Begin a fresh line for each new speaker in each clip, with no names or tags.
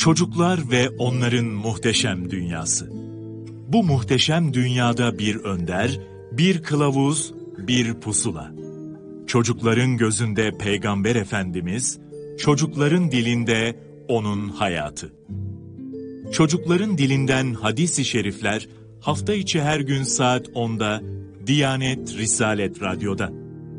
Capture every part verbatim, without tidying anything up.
Çocuklar ve onların muhteşem dünyası. Bu muhteşem dünyada bir önder, bir kılavuz, bir pusula. Çocukların gözünde Peygamber Efendimiz, çocukların dilinde onun hayatı. Çocukların dilinden hadis-i şerifler hafta içi her gün saat onda Diyanet Risalet Radyo'da.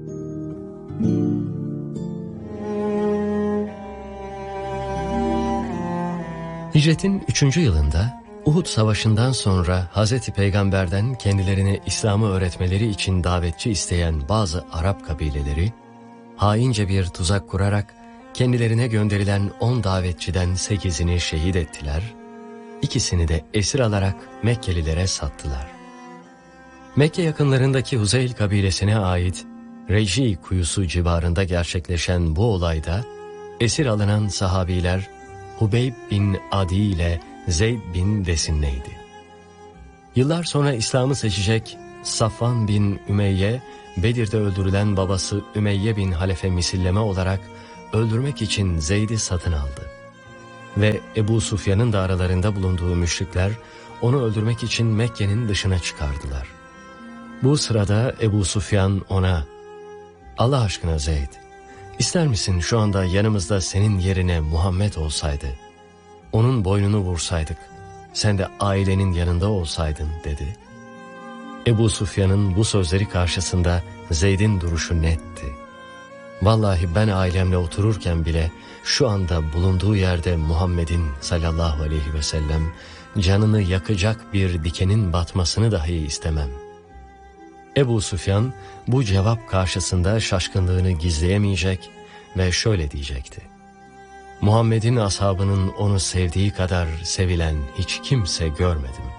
Hicretin üçüncü yılında Uhud Savaşı'ndan sonra Hazreti Peygamber'den kendilerine İslam'ı öğretmeleri için davetçi isteyen bazı Arap kabileleri, haince bir tuzak kurarak kendilerine gönderilen on davetçiden sekizini şehit ettiler, ikisini de esir alarak Mekkelilere sattılar. Mekke yakınlarındaki Huzeyl kabilesine ait Reci kuyusu civarında gerçekleşen bu olayda esir alınan sahabiler Hubeyb bin Adi ile Zeyd bin Desinne'ydi. Yıllar sonra İslam'ı seçecek Safvan bin Ümeyye, Bedir'de öldürülen babası Ümeyye bin Halef'e misilleme olarak öldürmek için Zeyd'i satın aldı. Ve Ebu Sufyan'ın da aralarında bulunduğu müşrikler onu öldürmek için Mekke'nin dışına çıkardılar. Bu sırada Ebu Sufyan ona, "Allah aşkına Zeyd, İster misin şu anda yanımızda senin yerine Muhammed olsaydı, onun boynunu vursaydık, sen de ailenin yanında olsaydın," dedi. Ebu Sufyan'ın bu sözleri karşısında Zeyd'in duruşu netti. "Vallahi ben ailemle otururken bile şu anda bulunduğu yerde Muhammed'in sallallahu aleyhi ve sellem canını yakacak bir dikenin batmasını dahi istemem." Ebu Sufyan bu cevap karşısında şaşkınlığını gizleyemeyecek ve şöyle diyecekti: "Muhammed'in ashabının onu sevdiği kadar sevilen hiç kimse görmedim."